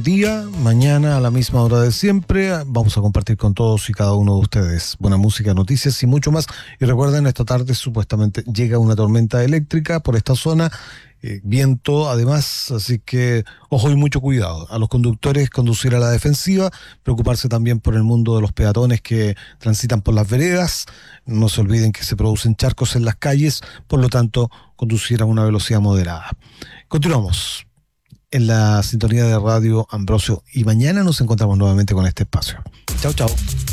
día. Mañana a la misma hora de siempre vamos a compartir con todos y cada uno de ustedes buena música, noticias y mucho más. Y recuerden, esta tarde supuestamente llega una tormenta eléctrica por esta zona, viento además, así que ojo y mucho cuidado. A los conductores conducir a la defensiva, preocuparse también por el mundo de los peatones que transitan por las veredas. No se olviden que se producen charcos en las calles, por lo tanto conducir a una velocidad moderada. Continuamos en la sintonía de Radio Ambrosio y mañana nos encontramos nuevamente con este espacio. Chao, chao.